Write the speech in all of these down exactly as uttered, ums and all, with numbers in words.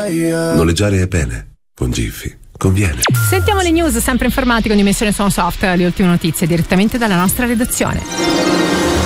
Noleggiare è bene, con Giphy conviene. Sentiamo le news sempre informatiche con Dimensione Sonosoft, le ultime notizie direttamente dalla nostra redazione.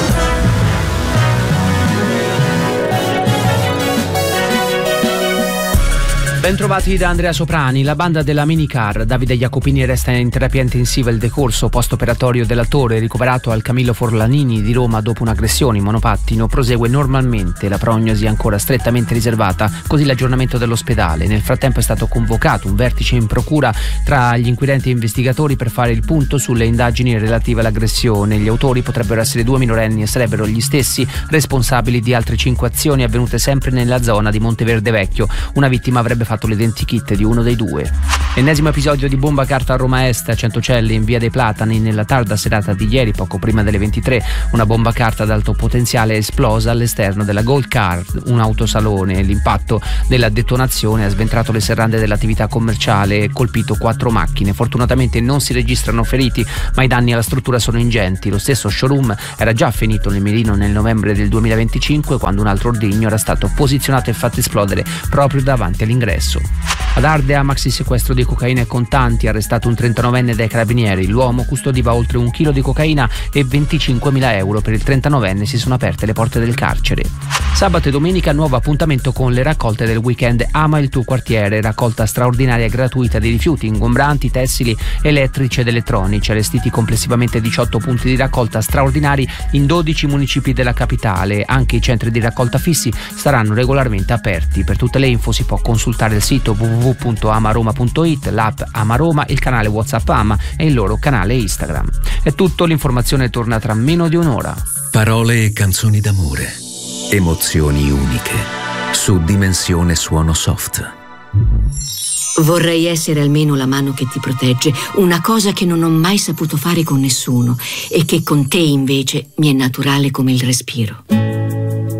Bentrovati da Andrea Soprani. La banda della minicar. Davide Jacopini resta in terapia intensiva. Il decorso post-operatorio dell'attore, ricoverato al Camillo Forlanini di Roma dopo un'aggressione in monopattino, prosegue normalmente. La prognosi è ancora strettamente riservata, così l'aggiornamento dell'ospedale. Nel frattempo è stato convocato un vertice in procura tra gli inquirenti e investigatori per fare il punto sulle indagini relative all'aggressione. Gli autori potrebbero essere due minorenni e sarebbero gli stessi responsabili di altre cinque azioni avvenute sempre nella zona di Monteverde Vecchio. Una vittima avrebbe fatto l'identikit di uno dei due. Ennesimo episodio di bomba carta a Roma Est, a Centocelle, in via dei Platani. Nella tarda serata di ieri, poco prima delle ventitré, una bomba carta ad alto potenziale è esplosa all'esterno della Gold Card, un autosalone. L'impatto della detonazione ha sventrato le serrande dell'attività commerciale e colpito quattro macchine. Fortunatamente non si registrano feriti, ma i danni alla struttura sono ingenti. Lo stesso showroom era già finito nel mirino nel novembre del duemilaventicinque, quando un altro ordigno era stato posizionato e fatto esplodere proprio davanti all'ingresso. Ad Ardea, maxi sequestro di cocaina e contanti, arrestato un trentanovenne dai carabinieri. L'uomo custodiva oltre un chilo di cocaina e venticinquemila euro. Per il trentanovenne si sono aperte le porte del carcere. Sabato e domenica nuovo appuntamento con le raccolte del weekend Ama il tuo quartiere, raccolta straordinaria e gratuita di rifiuti ingombranti, tessili, elettrici ed elettronici. Allestiti complessivamente diciotto punti di raccolta straordinari in dodici municipi della capitale. Anche i centri di raccolta fissi saranno regolarmente aperti. Per tutte le info si può consultare il sito w w w punto amaroma punto i t, l'app Amaroma, il canale WhatsApp Ama e il loro canale Instagram. È tutto, l'informazione torna tra meno di un'ora. Parole e canzoni d'amore, emozioni uniche, su Dimensione Suono Soft. Vorrei essere almeno la mano che ti protegge, una cosa che non ho mai saputo fare con nessuno e che con te invece mi è naturale come il respiro.